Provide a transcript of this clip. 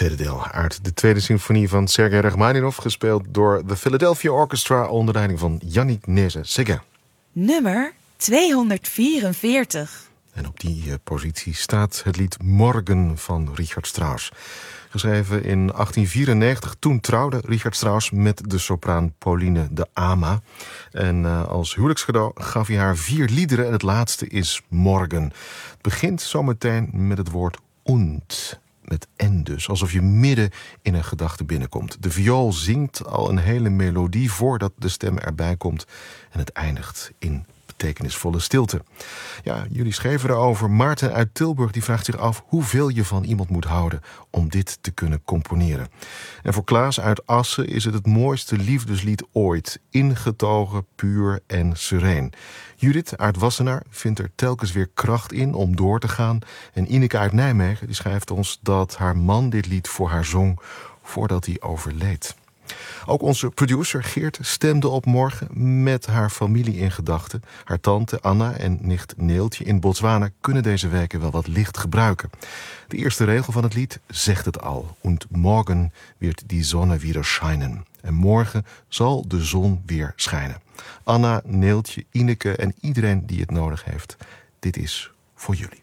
tweede deel uit de tweede symfonie van Sergei Rachmaninov, gespeeld door de Philadelphia Orchestra onder leiding van Yannick Nézet-Séguin. Nummer 244. En op die positie staat het lied Morgen van Richard Strauss. Geschreven in 1894. Toen trouwde Richard Strauss met de sopraan Pauline de Ama. En als huwelijkscadeau gaf hij haar 4 liederen en het laatste is Morgen. Het begint zometeen met het woord und. Met en dus, alsof je midden in een gedachte binnenkomt. De viool zingt al een hele melodie voordat de stem erbij komt. En het eindigt in betekenisvolle stilte. Ja, jullie schreven erover. Maarten uit Tilburg die vraagt zich af hoeveel je van iemand moet houden om dit te kunnen componeren. En voor Klaas uit Assen is het mooiste liefdeslied ooit. Ingetogen, puur en sereen. Judith uit Wassenaar vindt er telkens weer kracht in om door te gaan. En Ineke uit Nijmegen die schrijft ons dat haar man dit lied voor haar zong voordat hij overleed. Ook onze producer Geert stemde op morgen met haar familie in gedachten. Haar tante Anna en nicht Neeltje in Botswana kunnen deze weken wel wat licht gebruiken. De eerste regel van het lied zegt het al. Und morgen wird die Sonne wieder scheinen. En morgen zal de zon weer schijnen. Anna, Neeltje, Ineke en iedereen die het nodig heeft. Dit is voor jullie.